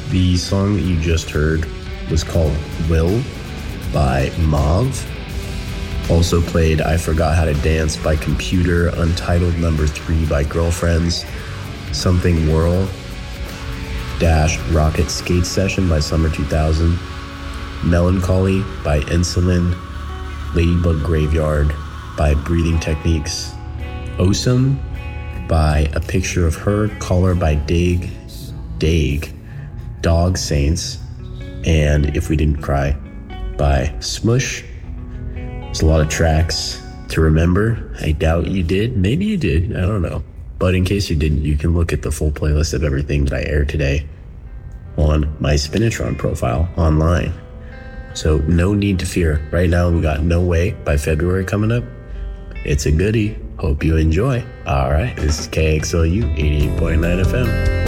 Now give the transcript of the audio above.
The song that you just heard was called Will by Mauve. Also played I Forgot How to Dance by Computer, Untitled Number 3 by Girlfriends, Something Whirl - Rocket Skate Session by Summer 2000, Melancholy by Insulin, Ladybug Graveyard by Breathing Techniques, Awesome by A Picture of Her, Caller by Daig, Dog Saints, and If We Didn't Cry by Smush. There's a lot of tracks to remember. I doubt you did. Maybe you did. I don't know. But in case you didn't, you can look at the full playlist of everything that I aired today on my Spinitron profile online. So no need to fear. Right now we got No Way by February coming up. It's a goodie. Hope you enjoy. All right, this is KXLU 88.9 FM.